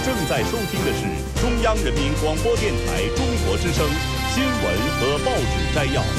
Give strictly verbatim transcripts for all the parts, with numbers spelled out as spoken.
正在收听的是中央人民广播电台中国之声新闻和报纸摘要。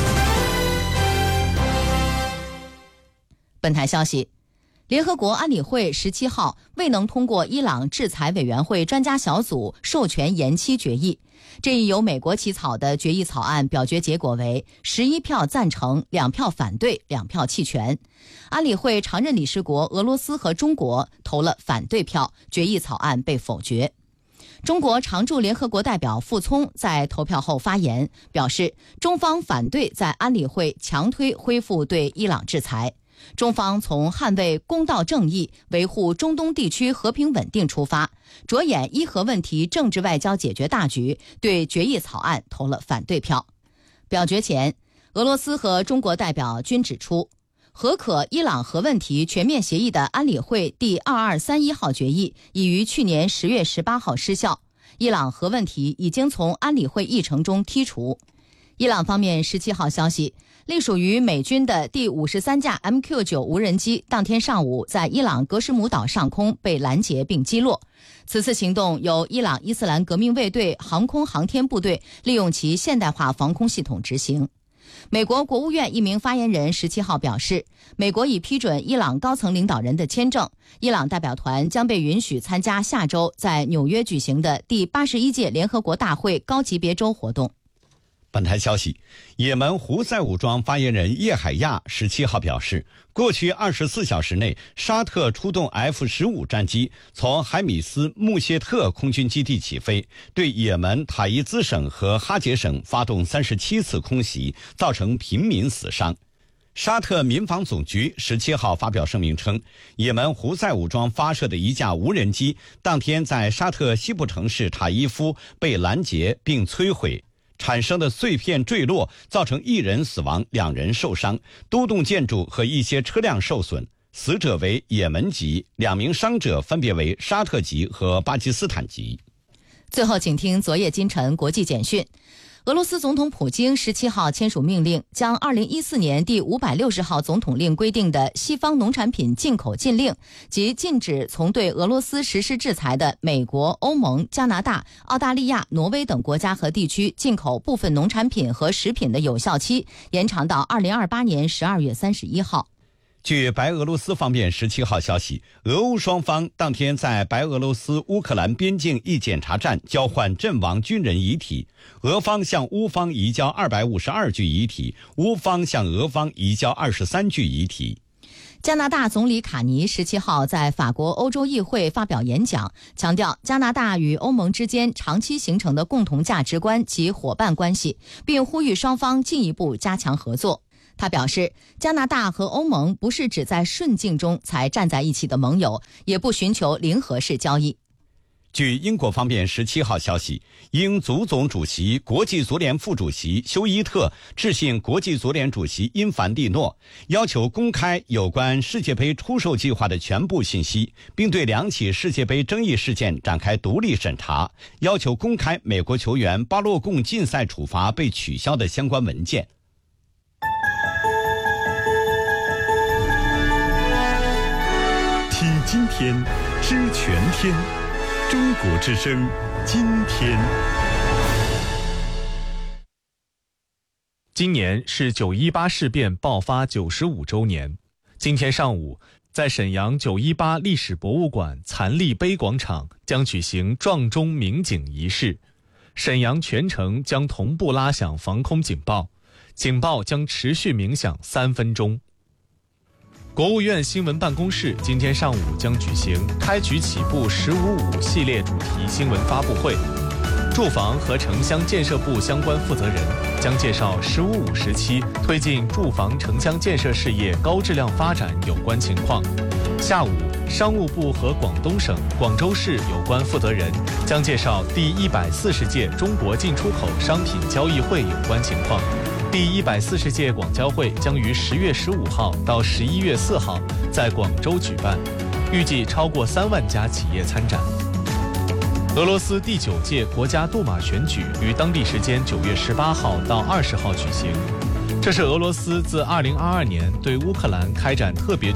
本台消息，联合国安理会十七号未能通过伊朗制裁委员会专家小组授权延期决议。这一由美国起草的决议草案表决结果为十一票赞成，两票反对，两票弃权。安理会常任理事国俄罗斯和中国投了反对票，决议草案被否决。中国常驻联合国代表傅聪在投票后发言，表示中方反对在安理会强推恢复对伊朗制裁。中方从捍卫公道正义、维护中东地区和平稳定出发，着眼伊核问题政治外交解决大局，对决议草案投了反对票。表决前，俄罗斯和中国代表均指出，核可伊朗核问题全面协议的安理会第二二三一号决议已于去年十月十八号失效，伊朗核问题已经从安理会议程中剔除。伊朗方面十七号消息，隶属于美军的第五十三架 M Q 九 无人机当天上午在伊朗格什姆岛上空被拦截并击落。此次行动由伊朗伊斯兰革命卫队航空航天部队利用其现代化防空系统执行。美国国务院一名发言人十七号表示，美国已批准伊朗高层领导人的签证，伊朗代表团将被允许参加下周在纽约举行的第八十一届联合国大会高级别周活动。 本台消息，也门胡塞武装发言人叶海亚十七号表示，过去二十四小时内，沙特出动 F 十五 战机从海米斯穆谢特空军基地起飞，对也门塔伊兹省和哈杰省发动三十七次空袭，造成平民死伤。沙特民防总局十七号发表声明称，也门胡塞武装发射的一架无人机当天在沙特西部城市塔伊夫被拦截并摧毁，产生的碎片坠落，造成一人死亡，两人受伤，多栋建筑和一些车辆受损，死者为也门籍，两名伤者分别为沙特籍和巴基斯坦籍。 最后，请听昨夜今晨国际简讯。俄罗斯总统普京十七号签署命令，将二零一四年第五百六十号总统令规定的西方农产品进口禁令及禁止从对俄罗斯实施制裁的美国、欧盟、加拿大、澳大利亚、挪威等国家和地区进口部分农产品和食品的有效期延长到二零二八年十二月三十一号。 据白俄罗斯方面十七号消息，俄乌双方当天在白俄罗斯乌克兰边境一检查站交换阵亡军人遗体，俄方向乌方移交二百五十二具遗体，乌方向俄方移交二十三具遗体。 加拿大总理卡尼十七号在法国欧洲议会发表演讲，强调加拿大与欧盟之间长期形成的共同价值观及伙伴关系，并呼吁双方进一步加强合作。他表示，加拿大和欧盟不是只在顺境中才站在一起的盟友，也不寻求零和式交易。 据英国方面十七号消息，英足总主席、国际足联副主席休伊特致信国际足联主席因凡蒂诺，要求公开有关世界杯出售计划的全部信息，并对两起世界杯争议事件展开独立审查，要求公开美国球员巴洛贡禁赛处罚被取消的相关文件。 听今天，知全天，中国之声，今天。 今年是九一八事变爆发九十五周年。今天上午，在沈阳九一八历史博物馆残立碑广场将举行撞钟鸣警仪式，沈阳全城将同步拉响防空警报，警报将持续鸣响三分钟。国务院新闻办公室今天上午将举行开局起步十五五系列主题新闻发布会，住房和城乡建设部相关负责人将介绍十五五时期推进住房城乡建设事业高质量发展有关情况。下午，商务部和广东省、广州市有关负责人将介绍第一百四十届中国进出口商品交易会有关情况。第一百四十届广交会将于十月十五号到十一月四号在广州举办，预计超过三万家企业参展。俄罗斯第九届国家杜马选举于当地时间九月十八号到二十号举行，这是俄罗斯自二零二二年对乌克兰开展特别